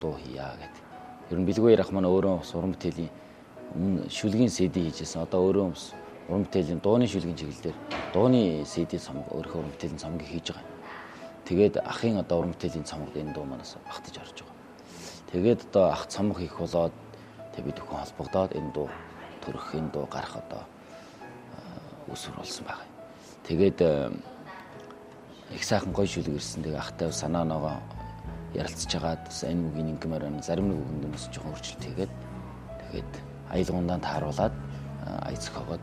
дуу хийя гэдэг. Ер нь бэлгүй ярах маань өөрөө бас уран бүтээлийн өмнө шүлгийн CD хийжсэн. Одоо өөрөө бас уран бүтээлийн дууны шүлгийн чиглэлээр дууны CD цомог өөрөө уран бүтээлийн цомгийг хийж байгаа. Тэгээд ахын одоо уран бүтээлийн цомогт энэ дуу манаас багтаж орж байгаа. Тэгээд одоо ах цомог хийх болоод тэг бид бүхэн холбогдоод энэ дуу төрөх, энэ дуу гарах одоо үсвэр болсон байгаа. Тэгээд их сайхан гоё шүлэг ирсэн. Тэгээ ахтай санаа ногоо ярилцж хагаад энэ үгийн ингэмээр зарим нэг үгэнд нь жоохон өөрчлөлт хийгээд тэгээд аялгуундаа тааруулаад ая зохиогоод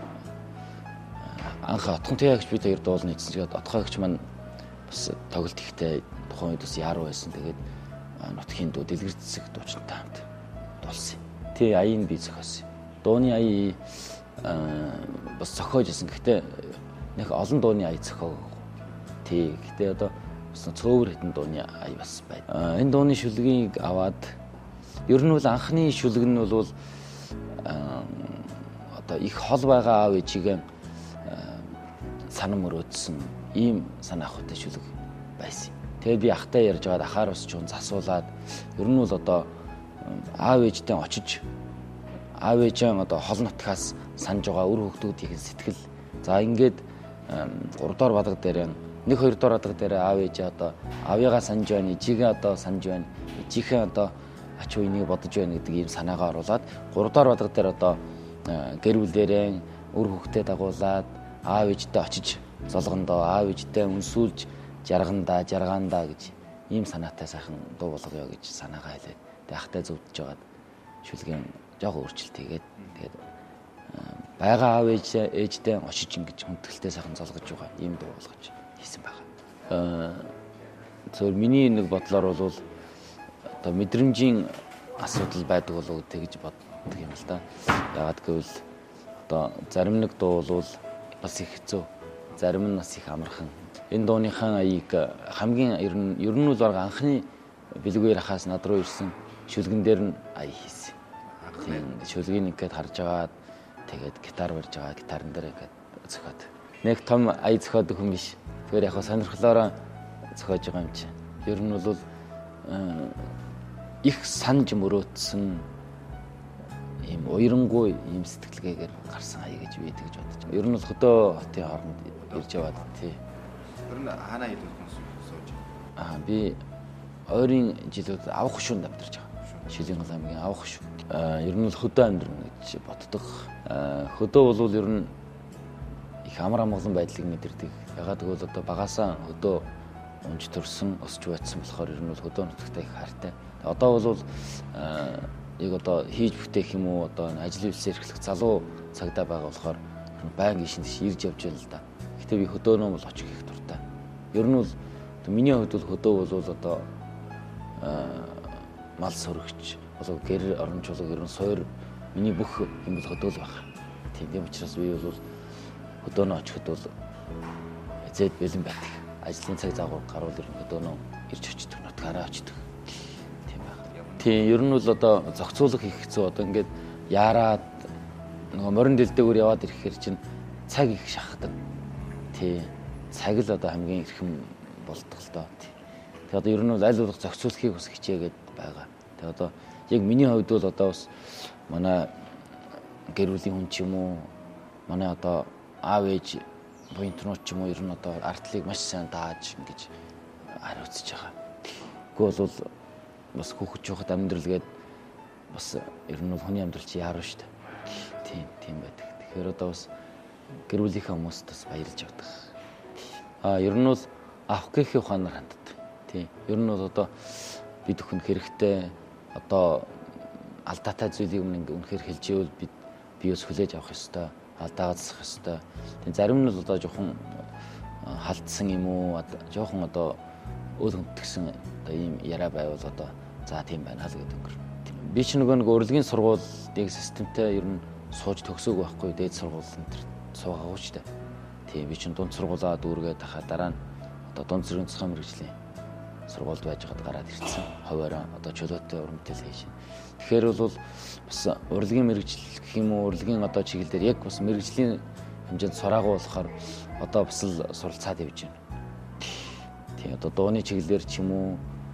анх отхон тягч бид хоёр дуулна гэсэн чинь отхойгч маань бас тоглолт ихтэй тухайн үед бас яруу байсан. Тэгээд нутгийн дуу дэлгэр цэцэг дуучинтай хамт дуулсан. Тий аяыг би зохиосон. Дууны ая бас зохиож исэн. Гэхдээ нэг олон дууны ая зохиог. Тий гэхдээ одоо цөөвөр хитэн дууны ая бас байна. Энэ дууны шүлгийг аваад ер нь бол анхны шүлэг нь бол одоо их хол байгаа аав ээжигээ санам өрөөдсөн ийм санаа ахуйтай шүлэг байсан. Тэгээд би ахтай ярьж байгаад ахаар бас чуун засуулаад ер нь бол одоо аав ээжтэй очиж аав ээжээ одоо хол нутгаас санаж байгаа үр хөвгүүдийн сэтгэл. За ингээд 3 дугаар бадаг дээр 1-2 дугаар бадаг дээр аав ээжээ одоо авьяага санаж байна, ижигээ одоо санаж байна, ижихээ одоо ач үенийг бодож байна гэдэг ийм санаагаа оруулаад 3 дугаар бадаг дээр одоо гэр бүлээрээ үр хөвгтөө дагуулад аав ээжтэй очиж золгондоо аав ээжтэй үнсүүлж жаргаандаа гэж ийм санаатай сайхан дуу болгоё гэж санаагаа хэлээд тэг ахтай зөвдөж байгаад шүлгийн жоохон өөрчлөлт хийгээд тэгээд байгаа аав ээжтэй очиж ингэж хүндэтгэлтэй сайхан золгож байгаа ийм дуу болгож хийсэн байна. Зөв миний нэг бодлоор бол одоо мэдрэмжийн асуудал байдаг болов уу гэж боддог юм л да. Яагаад гэвэл одоо зарим нэг дуу бол бас их хэцүү, зарим нь бас их амархан. Энэ дууныхаа аяыг хамгийн ер нь бол баг анхны бэлгээр хаас над руу ирсэн шүлгэн дээр нь ая хийсэн. Тийм шүлгийг ингээд харж агаад тэгээд гитар барьж байгаа гитарын дээр ингээд зөхиод. Нэг том ая зөхиод хүн биш. Тэгэхээр яг сонирхлоороо зөхиож байгаа юм чи. Ер нь бол их санаж мөрөөдсөн ийм уйрангуй ийм сэтгэлгээгээр гарсан ая гэж би тэгж бодож байна. Ер нь бол хөдөө хотын хооронд ирж яваад тий. Ер нь хаана хэдүүлсэн сууж байна? Би ойрын жилүүд авах хушуунд амьдарч байгаа. Шилийн гол аймгийн авах хушуу. Ер нь бол хөдөө амьдрна гэж боддог. Хөдөө бол ер нь их амар амгалан байдлыг мэдэрдэг. Ягаад гэвэл одоо багасаа хөдөө унж төрсөн, өсч байцсан болохоор ер нь бол хөдөө нутагтай их хайртай. Одоо бол яг одоо хийж бүтээх юм уу одоо ажил үйлсээр эхлэх залуу цагдаа байгаа болохоор байнга ишин тийш ирж явж байна л да. Гэтэ би хөдөөнөө бол очих их дуртай. Ер нь бол миний хувьд бол хөдөө бол одоо мал сөрөгч болов гэр орончулга ер нь суур миний бүх юм бол хөдөө л байна. Тийм учраас би бол хөдөөнөө очиход бол эзэд бэлэн байдаг. Ажлын цаг заагуур гаруул ер нь хөдөөнөө ирж очдог, нутгаараа очдог. Тийм байна. Тийм ер нь бол одоо зохицуулах их хэцүү. Одоо ингээд яараад нөгөө морин дэлдээгүүр яваад ирэхээр чинь цаг их шахдаг. Тий. Цаг л одоо хамгийн эрхэм болдог л доо. Тэгээ одоо ер нь аль болох зохицуулахыг бас хичээгээд байгаа. Тэгээ одоо яг миний хувьд бол одоо бас манай гэр бүлийн хүн ч юм уу, манай одоо аав ээж буянтнууд ч юм уу ер нь одоо артлыг маш сайн дааж ингэж хариуцж байгаа. Тэгвэл бол бас хүүхэд жоохот амьдрал гээд бас ер нь хүний амьдрал чи яаруу шүү дээ. Тийм байдаг. Тэгэхээр одоо бас гэр бүлийнхээ хүмүүст бас баярлж авдаг. Ер нь бол авах гэхийн ухаанаар ханддаг. Тийм. Ер нь бол одоо бид бүхэнд хэрэгтэй одоо алдаатай зүйлийг үнэхээр хэлж ивэл бид биеэс хүлээж авах ёстой, алдаагаа засах ёстой. Тийм зарим нь л одоо жоохон халдсан юм уу, жоохон одоо өөл хөндгсөн одоо ийм яриа байвал одоо за тийм байна л гэдэг өнгөр. Би ч нэг урлагийн сургуулийн системтэй ер нь сууж төгсөөг байхгүй дээд сургууль энэ суугаагүй ч дээ. Тийм би ч дунд сургуулаа дүүргээд хахаа дараа нь одоо дунд зэргийн цэцгийн мэргэжлийн сургуульд байж байгаад гараад ирсэн. Хуваараа одоо чөлөөтэй уран бүтээл хийж байна. Тэгэхээр бол бас урлагийн мэргэжил гэх юм уу, урлагийн одоо чиглэлээр яг бас мэргэжлийн хэмжээнд сураагүй болохоор одоо бас л суралцаад явж байна. Тийм одоо дууны чиглэлээр ч юм уу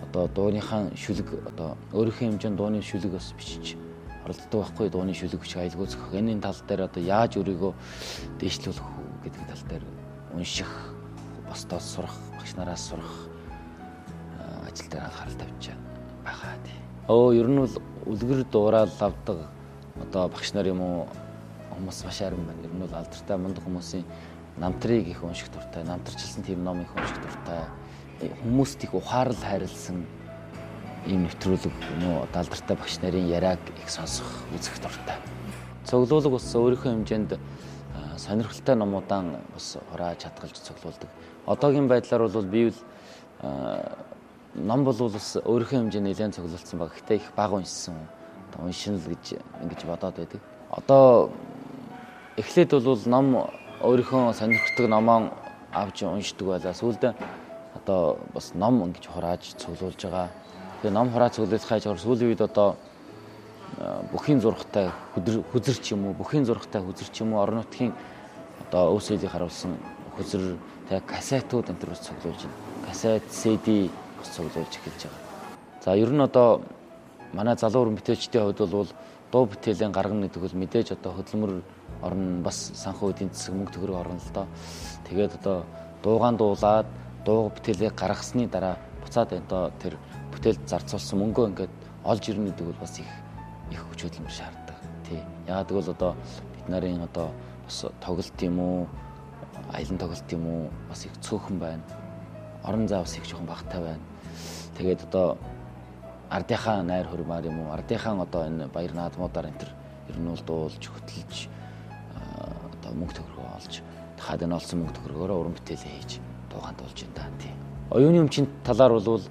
одоо дууныхаа шүлэг одоо өөрийнхөө хэмжээнд дууны шүлэг бас бичиж оролддог байхгүй дууны шүлэг бичиг аялгау зохиох энэ тал дээр одоо яаж өөрийгөө дээшлүүлэх гэдэг тал дээр унших, босдоос сурах, багш нараас сурах ажил дээр анхаарал тавьж байгаа тий. Ер нь бол үлгэр дуурал авдаг одоо багш нар юм уу хүмүүс маш арим байна. Ер нь бол алдартай мундаг хүмүүсийн намтрыг их унших дуртай, намтарчилсан тийм ном их унших дуртай. Хүмүүст их ухаарл хайрлсан ийм нэвтрүүлэг юм уу алдартай багш нарын яриаг их сонсох, үзэх дуртай. Цуглуулга бас өөрийнхөө хэмжээнд сонирхолтой номуудаа бас хурааж хадгалж цуглуулдаг. Одоогийн байдлаар бол би ном бол бас өөрийнхөө хэмжээнд нэлээд цуглуулсан баг. Гэхдээ их бага уншсан. Уншин л гэж ингэж бодоод байдаг. Одоо эхлээд бол ном өөрийнхөө сонирхдаг номоо авч уншдаг байлаа. Сүүлдээ одоо бас ном ингэж хурааж цуглуулж байгаа. Тэгээ ном хурааж цуглуулах хажуугаар сүүлийн үед одоо бүхийн зургтай хүзэрч юм уу, бүхийн зургтай хүзэрч юм уу, орон нутгийн одоо өв соёлыг харуулсан хүзэр, тэгээ касетууд энэ төр бас цуглуулж байна. Касет, CD бас цуглуулж эхэлж байгаа. За ер нь одоо манай залуу уран бүтээлчдийн хувьд бол дуу бүтээлийн гаргана гэдэг бол мэдээж одоо хөдөлмөр орно бас санхүү эдийн засаг мөнгө төгрөг орно л доо. Тэгээд одоо дуугаан дуулаад дуу бүтээлийг гаргасны дараа буцаад одоо тэр бүтээлд зарцуулсан мөнгөө ингээд олж ирнэ гэдэг бол бас их хүч хөдөлмөр шаарддаг. Тий. Яагаад гэвэл одоо бид нарын одоо бас тоглолт юм уу, аялан тоглолт юм уу бас их цөөхөн байна. Орон зай бас их жоохон багатай байна. Тэгээд одоо ардынхаа найр хурмаар юм уу, ардынхаа одоо энэ баяр наадмуудаар энэ төр ер нь бол дуулж хөтлөж одоо мөнгө төгрөгөө олж дахиад энэ олсон мөнгө төгрөгөөрөө уран бүтээлээ хийж дуугаан дуулж байна да тий. Оюуны өмчийн талаар бол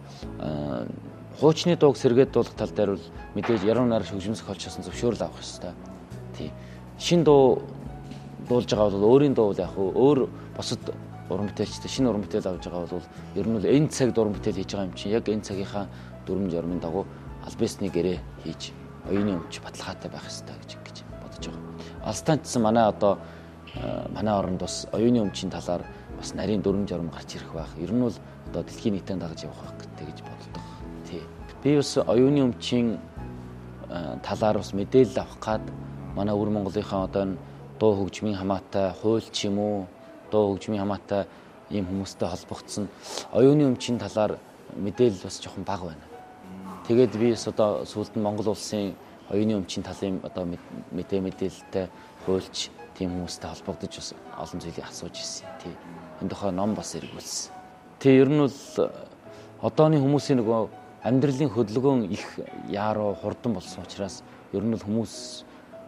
хуучны дууг сэргээд дуулах тал дээр бол мэдээж яруу найр хөгжмөс холчсон зөвшөөрөл авах ёстой. Тий. Шин дуу дуулж байгаа бол өөрийн дуу яг өөр босод уран бүтээлчтэй шинэ уран бүтээл авж байгаа бол ер нь энэ цагт уран бүтээл хийж байгаа юм чинь яг энэ цагийнхаа дүрм журмын дагуу аль биесний гэрээ хийж оюуны өмч баталгаатай байх ёстой гэж бодож байгаа. Алстанчсан манай одоо манай оронд бас оюуны өмчийн талаар бас нарийн дүрм журм гарч ирэх байх. Ер нь бол одоо дэлхийн нийтэнд дагаж явах байх гэж боддог. Тий. Би бас оюуны өмчийн талаар бас мэдээлэл авах гад манай өвөр Монголынхаа одоо дуу хөгжмийн хамаатай хуульч юм уу, дуу хөгжмийн хамаатай ийм хүмүүстэй холбогдсон оюуны өмчийн талаар мэдээлэл бас жоохон бага байна. Тэгээд би бас одоо сүүлд нь Монгол улсын оюуны өмчийн талын одоо мэдээлэлтэй хуульч тийм хүмүүстэй холбогдож бас олон зүйлийг асууж ирсэн. Тий. Энэ тухай ном бас эргүүлсэн. Тий, ер нь бол одооны хүмүүсийн нөгөө амьдралын хөдөлгөөн их яаруу хурдан болсон учраас ер нь бол хүмүүс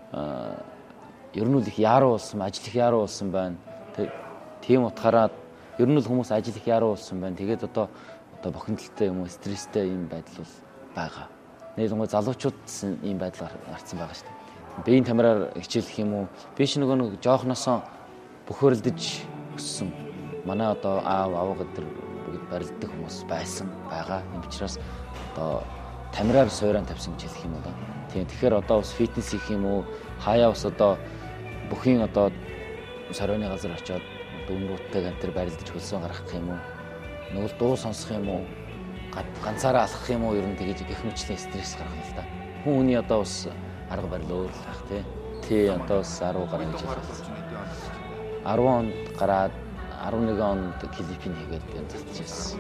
ер нь их яаруу болсон, ажил их яаруу болсон байна. Тийм утгаараа ер нь хүмүүс ажил их яаруу болсон байна. Тэгээд одоо бохимдолтой юм уу, стресстэй ийм байдал бол байгаа. Нийлэнгүй залуучууд ийм байдал гарсан байгаа шүү дээ. Биеийн тамираар хичээлэх юм уу? Би ч нэг жоохносоо бөхөөрөлдөж өссөн. Манай одоо аав аваагаад бүгд барилддаг хүмүүс байгаа. Ийм учраас одоо тамираар суурьан тавьсан гэж хэлэх юм уу? Тийм. Тэгэхээр одоо бас фитнес хийх юм уу? Хаяа бас одоо бүхийн одоо соройны газар очиод дүүнгүүттэй гантер барилдаж хөлсөө гаргах юм уу? Нөгөө дуу сонсох юм уу? Ганцаараа алхах юм уу? Ер нь тэгэж гэх мэтчлийн стресс гаргах л да. Хүн хүний одоо бас арга барил өөр л байх тий. Одоо бас 10 гаруй гэж хэлсэн. 10 онд гараад 11 онд Филиппин хийгээд янзлчихсэн.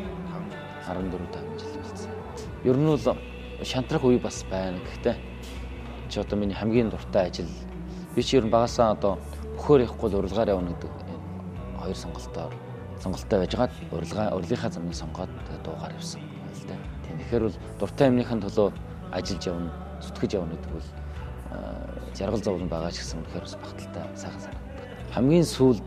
14 жил болсон. Ер нь бол шантрах үе бас байна. Гэхдээ чи одоо миний хамгийн дуртай ажил би чи ер нь багасаа одоо бөхөр явахгүй урилгаар явна гэдэг хоёр сонголттой байжгаад урилгынхаа замыг сонгоод дуугаар явсан л да. Тэгэхээр бол дуртай юмныхын төлөө ажиллаж явна, зүтгэж явна гэдэг бол жаргал зовлон байгаа ч гэсэн үнэхээр бас багталтай сайхан санагдав. Хамгийн сүүлд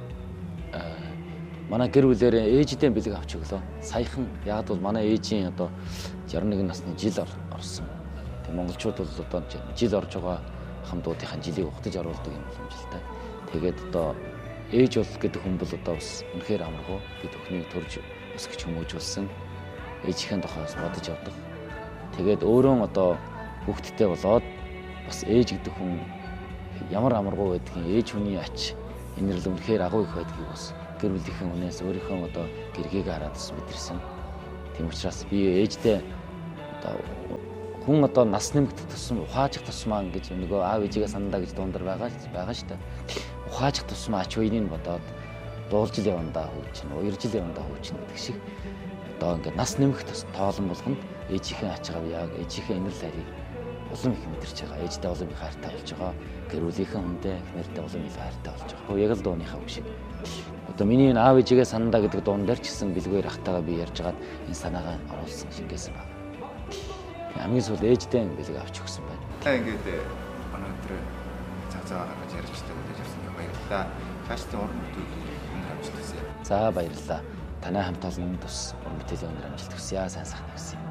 манай гэр бүлэрээ ээжидээ бэлэг авч өглөө. Саяхан яг бол манай ээжийн одоо 61 насны жил орсон. Тэг монголчууд бол одоо жил орж байгаа хамтуудынхаа жилийг ухтаж оруулдаг юм боломжтой. Тэгээд одоо ээж бол гэдэг хүн бол одоо бас үнэхээр амаргүй. Бид өхнийг төрж өсгөж хүмүүжүүлсэн. Ээжийнхэн тухайс бодож явдаг. Тэгээд өөрөө одоо хүүхдтэй болоод бас ээж гэдэг хүн ямар амаргүй байдгийг ээж хүний ач инэрл үнэхээр агуу их байдгийг бас гэр бүлийнхэн үнээс өөрийнхөө одоо гэргийг хараад бас мэдэрсэн. Тийм учраас би ээжтэй одоо хүн одоо нас нэмэгдэх тусам ухаажих тусмаа ингэж нөгөө аав ээжигээ санандаа гэж дуундар байгаа шүү дээ. Ухаажих тусмаа ач уяныг бодоод дуулж л явандаа хөвчин, 2 жил явандаа хөвчин гэдэг шиг одоо ингээд нас нэмэх тоолон болгонд ээжийнхээ ачаав яг ээжийнхээ инэрл хайрыг улам их мэдэрч байгаа. Ээжтэй улам их хайртай болж байгаа. Гэр бүлийнхэн хүндээ эхнэртэй улам их хайртай болж байгаа. Яг л дууныхаа үг шиг. Одоо миний энэ аав ээжигээ санандаа гэдэг дуун дээр ч гэсэн бэлгээр ахтайгаа би ярьж хагаад энэ санаагаа оруулсан шингээсэн байна. Хамгийн сүүл ээжтэй бэлэг авч өгсөн байна. Та ингээд өнөөдөр цаацаа гаргаж ярьжтай үлээж авсан юм баярлалаа. Цаашдын уран бүтээл өнөр амжилт хүсье. За баярлалаа. Танай хамт олон тус уран бүтээлийн өнөр амжилт хүсье. Сайн сайхан хүсье.